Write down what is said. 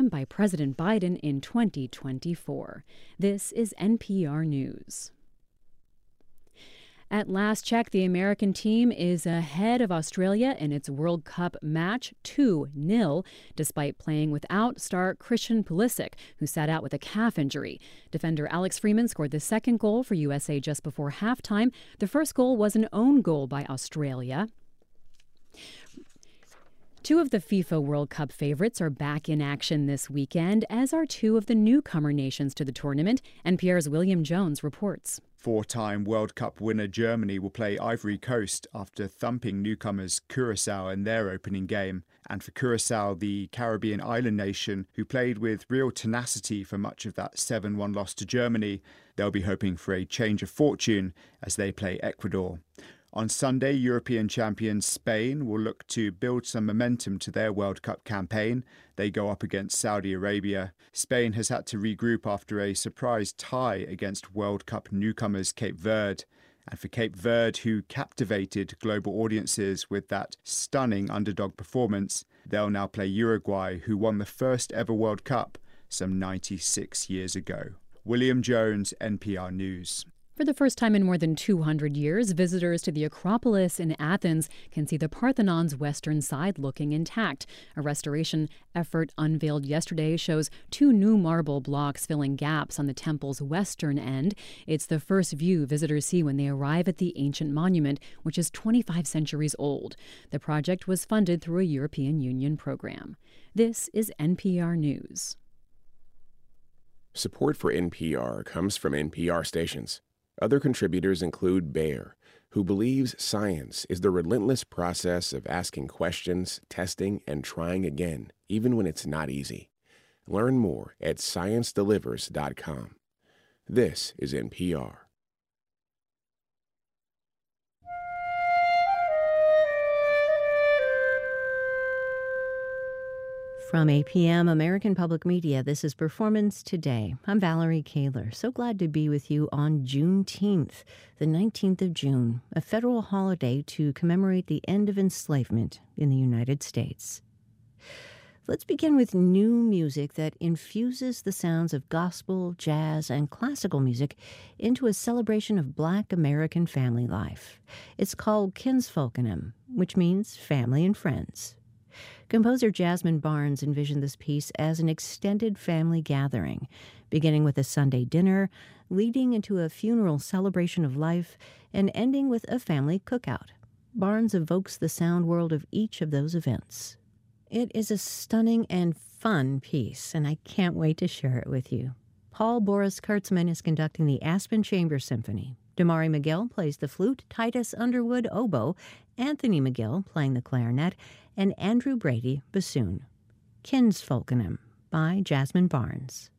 welcomed by President Biden in 2024. This is NPR News. At last check, the American team is ahead of Australia in its World Cup match 2-0, despite playing without star Christian Pulisic, who sat out with a calf injury. Defender Alex Freeman scored the second goal for USA just before halftime. The first goal was an own goal by Australia. Two of the FIFA World Cup favorites are back in action this weekend, as are two of the newcomer nations to the tournament. NPR's William Jones reports. Four-time World Cup winner Germany will play Ivory Coast after thumping newcomers Curaçao in their opening game. And for Curaçao, the Caribbean island nation, who played with real tenacity for much of that 7-1 loss to Germany, they'll be hoping for a change of fortune as they play Ecuador. On Sunday, European champions Spain will look to build some momentum to their World Cup campaign. They go up against Saudi Arabia. Spain has had to regroup after a surprise tie against World Cup newcomers Cape Verde. And for Cape Verde, who captivated global audiences with that stunning underdog performance, they'll now play Uruguay, who won the first ever World Cup some 96 years ago. William Jones, NPR News. For the first time in more than 200 years, visitors to the Acropolis in Athens can see the Parthenon's western side looking intact. A restoration effort unveiled yesterday shows two new marble blocks filling gaps on the temple's western end. It's the first view visitors see when they arrive at the ancient monument, which is 25 centuries old. The project was funded through a European Union program. This is NPR News. Support for NPR comes from NPR stations. Other contributors include Bayer, who believes science is the relentless process of asking questions, testing, and trying again, even when it's not easy. Learn more at ScienceDelivers.com. This is NPR. From APM, American Public Media, this is Performance Today. I'm Valerie Kaler. So glad to be with you on Juneteenth, the 19th of June, a federal holiday to commemorate the end of enslavement in the United States. Let's begin with new music that infuses the sounds of gospel, jazz, and classical music into a celebration of Black American family life. It's called Kinsfolkenham, which means family and friends. Composer Jasmine Barnes envisioned this piece as an extended family gathering, beginning with a Sunday dinner, leading into a funeral celebration of life, and ending with a family cookout. Barnes evokes the sound world of each of those events. It is a stunning and fun piece, and I can't wait to share it with you. Paul Boris Kurtzman is conducting the Aspen Chamber Symphony. Damari McGill plays the flute, Titus Underwood oboe, Anthony McGill playing the clarinet, and Andrew Brady bassoon. Kinsfolkenham by Jasmine Barnes.